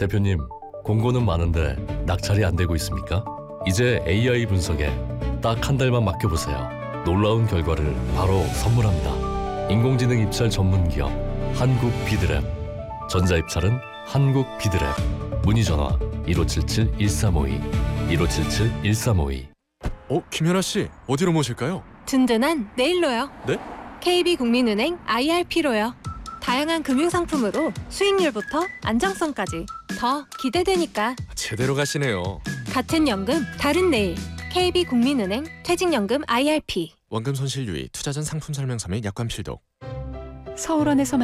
대표님, 공고는 많은데 낙찰이 안 되고 있습니까? 이제 AI 분석에 딱 한 달만 맡겨보세요. 놀라운 결과를 바로 선물합니다. 인공지능 입찰 전문 기업 한국 비드랩. 전자입찰은 한국 비드랩. 문의 전화 1577-1352 1577-1352. 김연아 씨, 어디로 모실까요? 든든한 내일로요. 네? KB국민은행 IRP로요. 다양한 금융상품으로 수익률부터 안정성까지 더 기대되니까. 제대로 가시네요. 같은 연금, 다른 내일. KB국민은행 퇴직연금 IRP. 원금 손실 유의, 투자 전 상품 설명서 및 약관 필독. 서울원에서